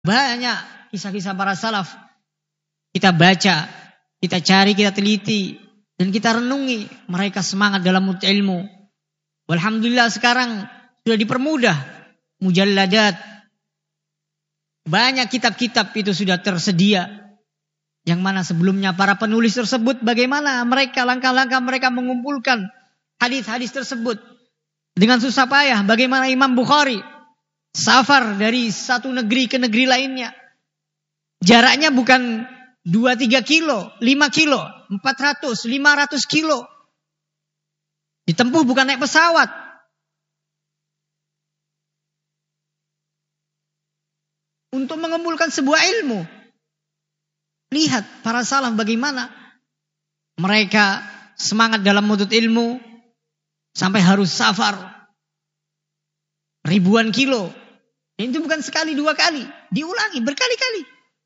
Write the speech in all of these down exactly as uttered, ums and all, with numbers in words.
Banyak kisah-kisah para salaf. Kita baca, kita cari, kita teliti, dan kita renungi. Mereka semangat dalam menuntut ilmu. Alhamdulillah sekarang sudah dipermudah. Mujalladat. Banyak kitab-kitab itu sudah tersedia. Yang mana sebelumnya para penulis tersebut bagaimana mereka, langkah-langkah mereka mengumpulkan hadis-hadis tersebut. Dengan susah payah. Bagaimana Imam Bukhari safar dari satu negeri ke negeri lainnya. Jaraknya bukan dua tiga kilo, lima kilo, empat ratus, lima ratus kilo. Ditempuh bukan naik pesawat. Untuk mengumpulkan sebuah ilmu. Lihat para salaf bagaimana mereka semangat dalam menuntut ilmu sampai harus safar ribuan kilo. Itu bukan sekali dua kali, diulangi berkali-kali.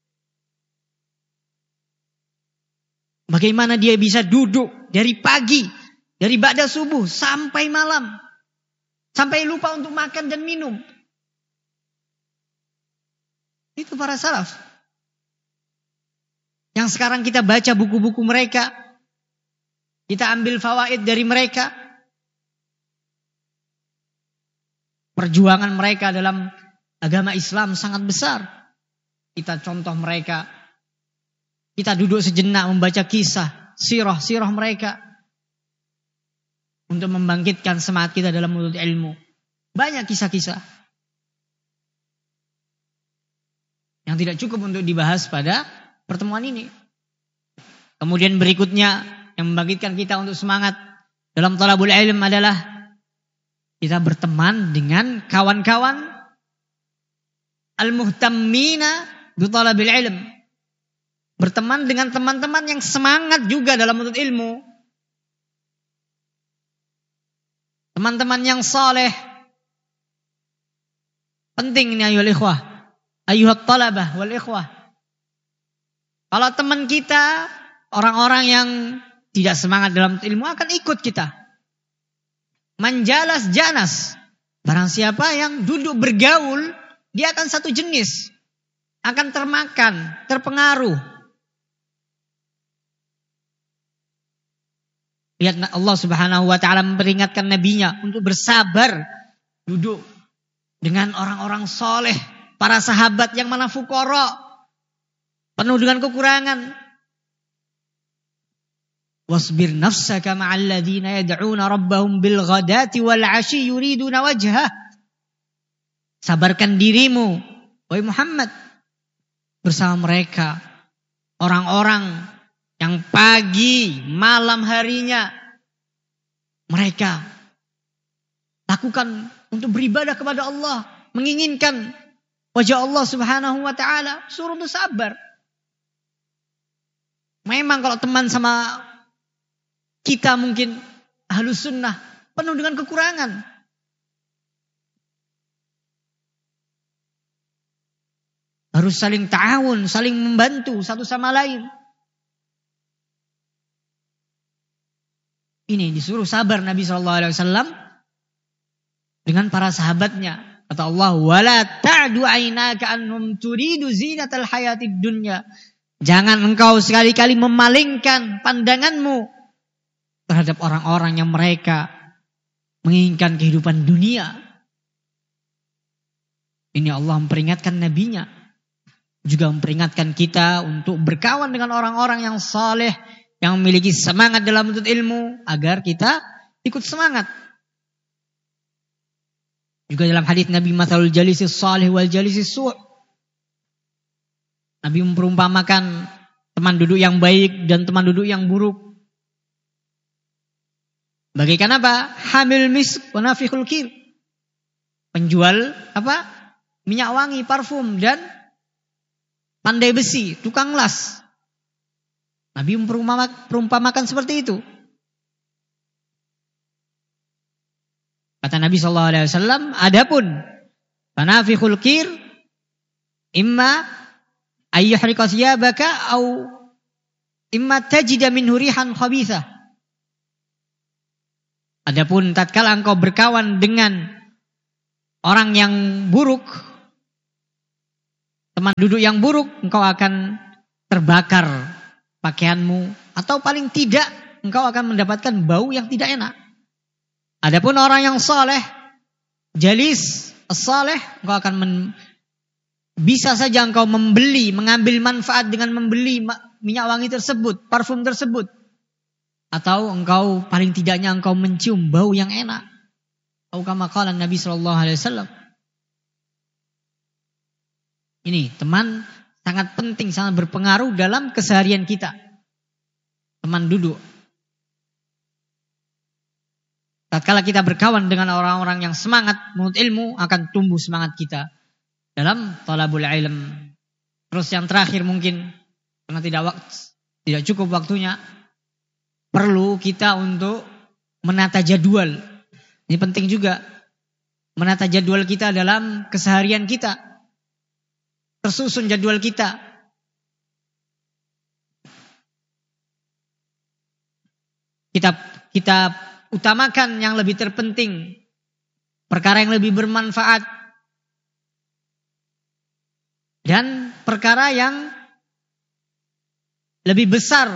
Bagaimana dia bisa duduk dari pagi, dari ba'da subuh sampai malam, sampai lupa untuk makan dan minum. Itu para salaf. Yang sekarang kita baca buku-buku mereka, kita ambil fawaid dari mereka. Perjuangan mereka dalam agama Islam sangat besar. Kita contoh mereka. Kita duduk sejenak membaca kisah, sirah-sirah mereka. Untuk membangkitkan semangat kita dalam menuntut ilmu. Banyak kisah-kisah. Yang tidak cukup untuk dibahas pada pertemuan ini. Kemudian berikutnya yang membangkitkan kita untuk semangat dalam talabul ilm adalah kita berteman dengan kawan-kawan al-muhtammina bi talabil ilm. Berteman dengan teman-teman yang semangat juga dalam menuntut ilmu. Teman-teman yang saleh. Penting ini ayyuhal ikhwah. Ayyuhat talabah wal ikhwah. Kalau teman kita orang-orang yang tidak semangat dalam ilmu akan ikut kita. Manjalas janas. Barang siapa yang duduk bergaul, dia akan satu jenis. Akan termakan, terpengaruh. Lihat Allah Subhanahu wa taala memperingatkan nabinya untuk bersabar duduk dengan orang-orang soleh, para sahabat yang mana fuqara, penuh dengan kekurangan. Wasbir nafsaka ma'al ladzina yad'una rabbahum bil ghadati wal 'ashyi yuriduna wajhah. Sabarkan dirimu wahai Muhammad bersama mereka orang-orang yang pagi malam harinya mereka lakukan untuk beribadah kepada Allah, menginginkan wajah Allah Subhanahu wa taala, suruh untuk sabar. Memang kalau teman sama kita mungkin ahlus sunnah penuh dengan kekurangan. Harus saling ta'awun, saling membantu satu sama lain. Ini disuruh sabar Nabi shallallahu alaihi wasallam dengan para sahabatnya. Kata Allah, wala ta'du aynaka annum turidu zinatal hayatid dunya. Jangan engkau sekali-kali memalingkan pandanganmu terhadap orang-orang yang mereka menginginkan kehidupan dunia. Ini Allah memperingatkan nabinya. Juga memperingatkan kita untuk berkawan dengan orang-orang yang saleh, yang memiliki semangat dalam menuntut ilmu, agar kita ikut semangat. Juga dalam hadis Nabi, mathalul jalisis salih wal jalisis su'. Nabi memperumpamakan teman duduk yang baik dan teman duduk yang buruk. Bagaikan apa? Hamil misk wa nafikhul kir. Penjual apa? Minyak wangi, parfum dan pandai besi, tukang las. Nabi memperumpamakan seperti itu. Kata Nabi sallallahu alaihi wasallam, adapun panafikhul kir imma ayyuhriqa thiyabaka au imma tajida minhu rihan khabithah. Adapun tatkala engkau berkawan dengan orang yang buruk, teman duduk yang buruk, engkau akan terbakar pakaianmu, atau paling tidak engkau akan mendapatkan bau yang tidak enak. Adapun orang yang saleh, jalis saleh, engkau akan men, bisa saja engkau membeli, mengambil manfaat dengan membeli minyak wangi tersebut, parfum tersebut. Atau engkau paling tidaknya engkau mencium bau yang enak. Atau kama qala Nabi sallallahu alaihi wasallam. Ini teman sangat penting, sangat berpengaruh dalam keseharian kita. Teman duduk. Tatkala kita berkawan dengan orang-orang yang semangat menuntut ilmu, akan tumbuh semangat kita dalam talabul ilm. Terus yang terakhir mungkin, karena tidak waktu, tidak cukup waktunya, perlu kita untuk menata jadwal. Ini penting juga. Menata jadwal kita dalam keseharian kita. Tersusun jadwal kita. Kita kita utamakan yang lebih terpenting, perkara yang lebih bermanfaat, dan perkara yang lebih besar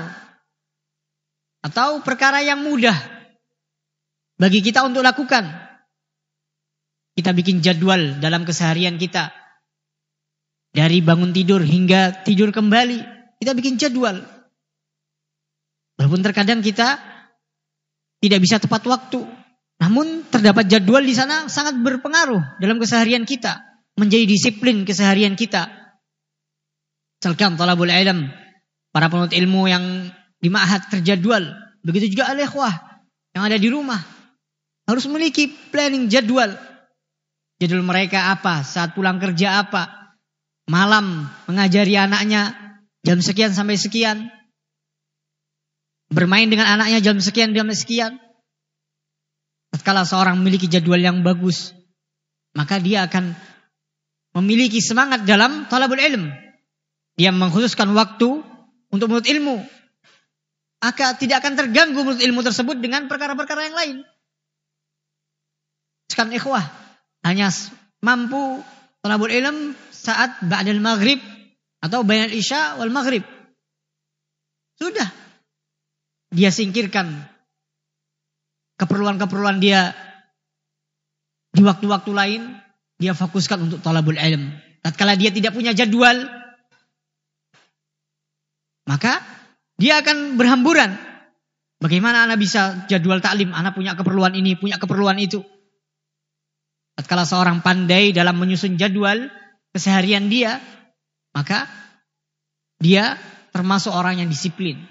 atau perkara yang mudah bagi kita untuk lakukan. Kita bikin jadwal dalam keseharian kita. Dari bangun tidur hingga tidur kembali, kita bikin jadwal. Walaupun terkadang kita tidak bisa tepat waktu, namun terdapat jadwal di sana sangat berpengaruh dalam keseharian kita, menjadi disiplin keseharian kita. Misalkan talabul ilm, para penuntut ilmu yang di ma'had terjadwal, begitu juga al-ikhwah yang ada di rumah harus memiliki planning jadwal. Jadwal mereka apa, saat pulang kerja apa, malam mengajari anaknya jam sekian sampai sekian, bermain dengan anaknya jam sekian jam sekian. Tatkala seorang memiliki jadwal yang bagus, maka dia akan memiliki semangat dalam talabul ilm. Dia mengkhususkan waktu untuk menuntut ilmu, maka tidak akan terganggu menuntut ilmu tersebut dengan perkara-perkara yang lain. Sekarang ikhwah hanya mampu talabul ilm saat ba'dal maghrib atau bainal isya wal maghrib. Sudah. Dia singkirkan keperluan-keperluan dia di waktu-waktu lain, dia fokuskan untuk talabul ilm. Tatkala dia tidak punya jadwal, maka dia akan berhamburan. Bagaimana anak bisa jadwal taklim? Anak punya keperluan ini, punya keperluan itu. Tatkala seorang pandai dalam menyusun jadwal keseharian dia, maka dia termasuk orang yang disiplin.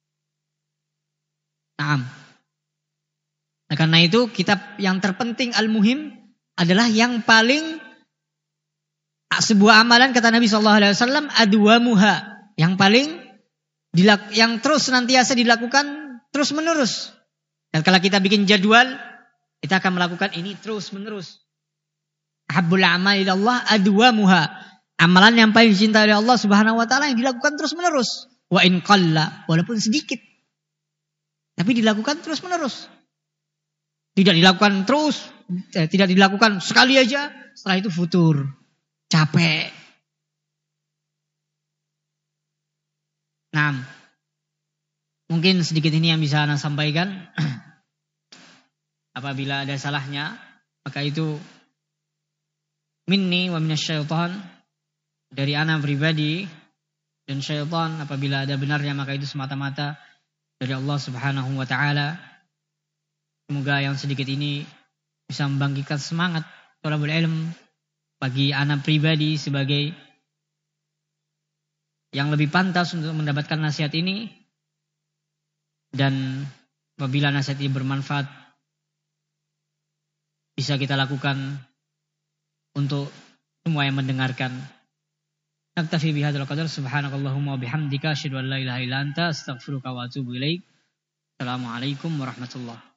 Naam. Nah, karena itu kitab yang terpenting al-muhim adalah yang paling, sebuah amalan kata Nabi shallallahu alaihi wasallam, adwamuha, yang paling yang terus senantiasa dilakukan terus menerus. Dan kalau kita bikin jadwal, kita akan melakukan ini terus menerus. Ahabbul a'mali ilallah adwamuha, amalan yang paling dicintai oleh Allah Subhanahu wa taala yang dilakukan terus menerus. Wa in qalla, walaupun sedikit, tapi dilakukan terus menerus. Tidak dilakukan terus, eh, tidak dilakukan sekali aja, setelah itu futur, capek. Nah, mungkin sedikit ini yang bisa Ana sampaikan. Apabila ada salahnya, maka itu minni wa minasyaitan, dari Ana pribadi dan syaitan. Apabila ada benarnya, maka itu semata-mata dari Allah Subhanahu wa taala. Semoga yang sedikit ini bisa membangkitkan semangat thalabul ilm bagi Ana pribadi sebagai yang lebih pantas untuk mendapatkan nasihat ini. Dan apabila nasihat ini bermanfaat, bisa kita lakukan untuk semua yang mendengarkan. Naktafi bihadzal qadar, subhanakallahumma wa bihamdika asyhadu an la ilaha illa anta astaghfiruka wa atubu ilaik. Assalamualaikum warahmatullahi wabarakatuh.